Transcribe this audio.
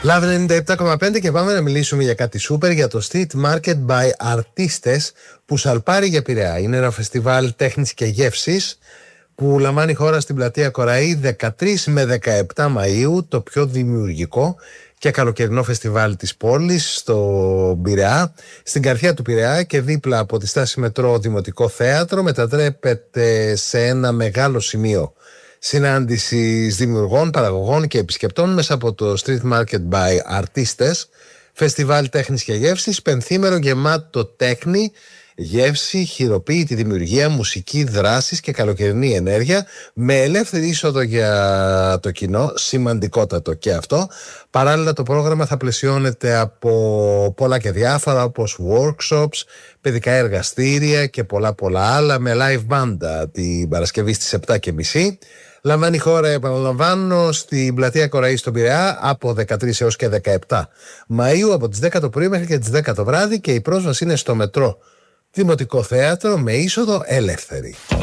Love 97,5 και πάμε να μιλήσουμε για κάτι σούπερ, για το Street Market by Artistes που σαλπάρει για Πειραιά. Είναι ένα φεστιβάλ τέχνης και γεύσης που λαμβάνει χώρα στην πλατεία Κοραή 13 με 17 Μαΐου, το πιο δημιουργικό και καλοκαιρινό φεστιβάλ της πόλης στο Πειραιά, στην καρδιά του Πειραιά και δίπλα από τη στάση μετρό Δημοτικό Θέατρο. Μετατρέπεται σε ένα μεγάλο σημείο συνάντησης δημιουργών, παραγωγών και επισκεπτών μέσα από το Street Market by Artistes, φεστιβάλ τέχνης και γεύσης, πενθήμερο γεμάτο τέχνη, γεύση, χειροποίητη δημιουργία, μουσική, δράσεις και καλοκαιρινή ενέργεια, με ελεύθερη είσοδο για το κοινό, σημαντικότατο και αυτό. Παράλληλα το πρόγραμμα θα πλαισιώνεται από πολλά και διάφορα, όπως workshops, παιδικά εργαστήρια και πολλά άλλα, με live band την Παρασκευή στις 7.30. Λαμβάνει χώρα, επαναλαμβάνω, στην πλατεία Κοραή στον Πειραιά από 13 έως και 17 Μαΐου, από τις 10 το πρωί μέχρι και τις 10 το βράδυ, και η πρόσβαση είναι στο μετρό Δημοτικό Θέατρο με είσοδο ελεύθερη.